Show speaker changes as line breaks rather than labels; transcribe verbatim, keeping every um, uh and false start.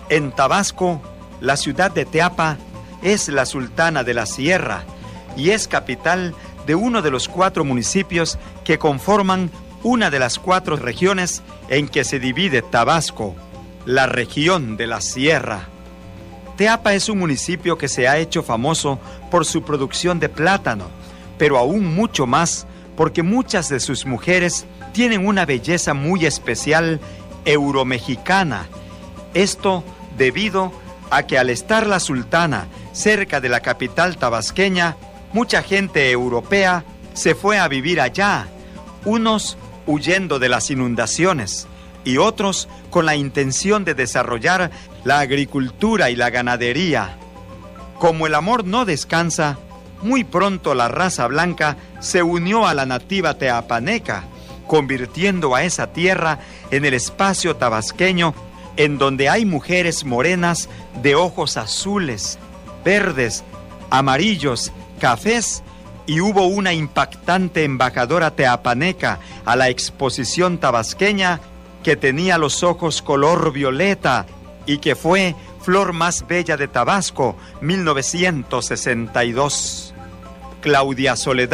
En Tabasco, la ciudad de Teapa es la sultana de la sierra y es capital de uno de los cuatro municipios que conforman una de las cuatro regiones en que se divide Tabasco, la región de la sierra. Teapa es un municipio que se ha hecho famoso por su producción de plátano, pero aún mucho más porque muchas de sus mujeres tienen una belleza muy especial euromexicana. Esto debido a que al estar la sultana cerca de la capital tabasqueña, mucha gente europea se fue a vivir allá, unos huyendo de las inundaciones y otros con la intención de desarrollar la agricultura y la ganadería. Como el amor no descansa, muy pronto la raza blanca se unió a la nativa teapaneca, convirtiendo a esa tierra en el espacio tabasqueño en donde hay mujeres morenas de ojos azules, verdes, amarillos, cafés, y hubo una impactante embajadora teapaneca a la exposición tabasqueña que tenía los ojos color violeta y que fue Flor Más Bella de Tabasco, mil novecientos sesenta y dos. Claudia Soledad